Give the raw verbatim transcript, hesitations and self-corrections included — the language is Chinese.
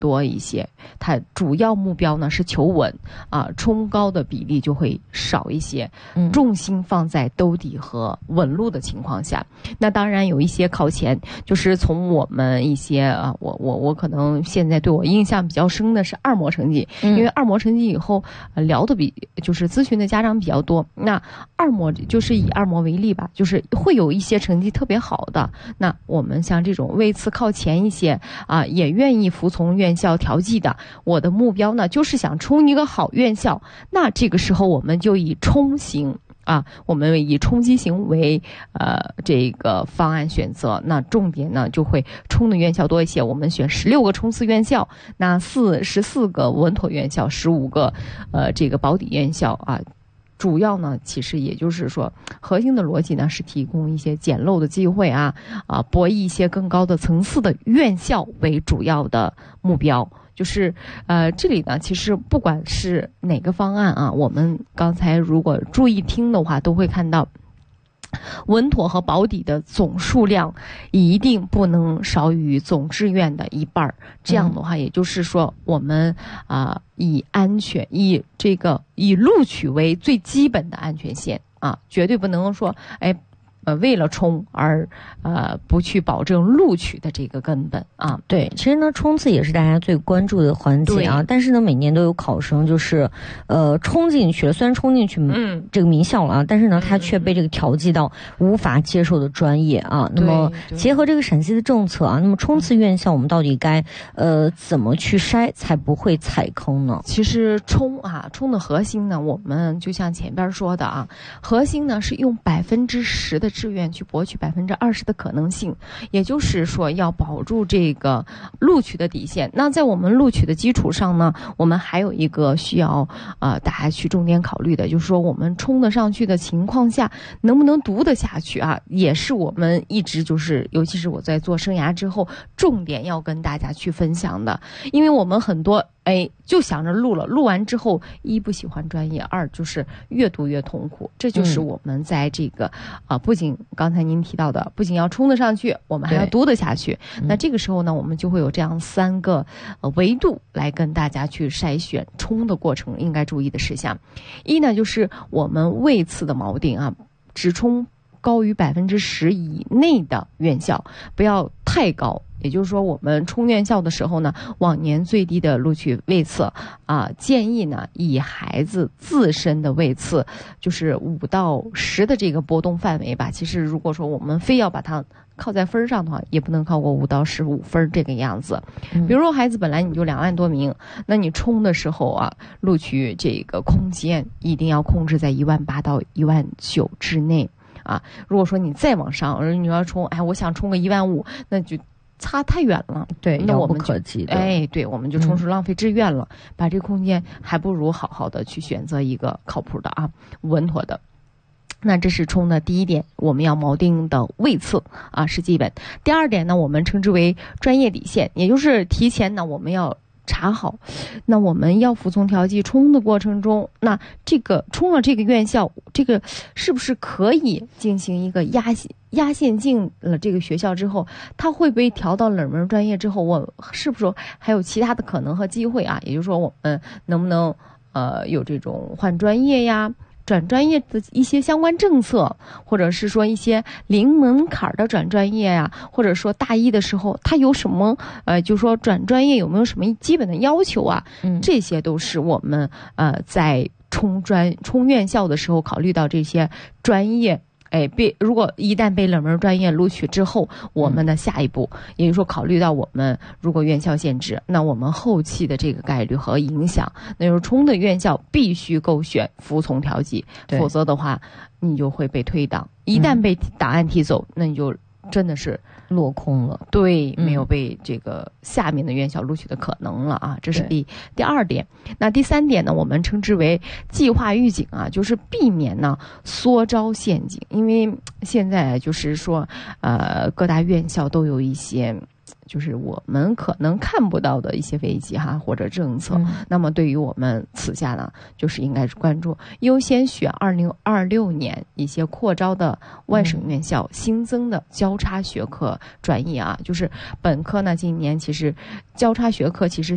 多一些，它主要目标呢是求稳啊，冲高的比例就会少一些，重心放在兜底和稳路的情况下。那当然有一些考前，就是从我们一些啊，我我我可能现在对我印象比较深的是二模成绩，因为二模成绩以后、呃、聊的比就是咨询的家长比较多。那二模就是以二模为例吧，就是会有一些成绩特别好的，那我们像这种位次靠前一些啊，也愿意服从院校调剂的，我的目标呢就是想冲一个好院校，那这个时候我们就以冲型啊，我们以冲击型为呃这个方案选择，那重点呢就会冲的院校多一些，我们选十六个冲刺院校，那四十四个稳妥院校，十五个呃这个保底院校啊。主要呢，其实也就是说，核心的逻辑呢是提供一些捡漏的机会啊，啊，博弈一些更高的层次的院校为主要的目标。就是呃，这里呢，其实不管是哪个方案啊，我们刚才如果注意听的话，都会看到。稳妥和保底的总数量一定不能少于总志愿的一半，这样的话，也就是说，我们啊、呃、以安全，以这个以录取为最基本的安全线啊，绝对不能说哎。呃，为了冲而呃不去保证录取的这个根本啊， 对，其实呢，冲刺也是大家最关注的环节啊。但是呢，每年都有考生就是呃冲进去了，虽然冲进去嗯这个名校了啊，但是呢，他却被这个调剂到无法接受的专业啊。那么结合这个陕西的政策啊，那么冲刺院校我们到底该呃怎么去筛才不会踩坑呢？ 其实冲啊，冲的核心呢，我们就像前边说的啊，核心呢是用百分之十的志愿去博取百分之二十的可能性，也就是说要保住这个录取的底线。那在我们录取的基础上呢，我们还有一个需要呃大家去重点考虑的，就是说我们冲得上去的情况下，能不能读得下去啊？也是我们一直就是，尤其是我在做生涯之后，重点要跟大家去分享的，因为我们很多。哎，就想着录了，录完之后，一不喜欢专业，二就是越读越痛苦。这就是我们在这个啊、呃，不仅刚才您提到的，不仅要冲得上去，我们还要读得下去。那这个时候呢，我们就会有这样三个呃维度来跟大家去筛选冲的过程应该注意的事项。一呢，就是我们位次的锚定啊，只冲高于百分之十以内的院校，不要太高。也就是说，我们冲院校的时候呢，往年最低的录取位次啊，建议呢以孩子自身的位次，就是五到十的这个波动范围吧。其实如果说我们非要把它靠在分上的话，也不能靠过五到十五分这个样子。比如说孩子本来你就两万多名，那你冲的时候啊，录取这个空间一定要控制在一万八到一万九之内啊。如果说你再往上，你要冲，哎，我想冲个一万五，那就。差太远了， 对， 那我们遥不可及的。 哎，对，我们就冲出浪费志愿了，嗯、把这个空间还不如好好的去选择一个靠谱的啊，稳妥的。那这是冲的第一点，我们要锚定的位次啊是基本。第二点呢，我们称之为专业底线，也就是提前呢我们要。查好，那我们要服从调剂冲的过程中，那这个冲了这个院校，这个是不是可以进行一个压压线进了这个学校之后，它会被调到冷门专业之后，我是不是还有其他的可能和机会啊？也就是说，我们能不能呃有这种换专业呀？转专业的一些相关政策，或者是说一些零门槛的转专业呀、啊，或者说大一的时候他有什么呃，就说转专业有没有什么基本的要求啊？嗯，这些都是我们呃在冲专冲院校的时候考虑到这些专业。哎，被如果一旦被冷门专业录取之后，我们的下一步，嗯、也就是说，考虑到我们如果院校限制，那我们后期的这个概率和影响，那就是冲的院校必须勾选服从调剂，否则的话，你就会被退档。一旦被档案提走，嗯、那你就真的是落空了， 对，没有被这个下面的院校录取的可能了啊，这是第第二点。那第三点呢，我们称之为计划预警啊，就是避免呢缩招陷阱，因为现在就是说，呃，各大院校都有一些。就是我们可能看不到的一些危机哈，或者政策。嗯、那么对于我们此下呢，就是应该是关注优先选二零二六年一些扩招的外省院校新增的交叉学科专业啊，就是本科呢，今年其实交叉学科其实。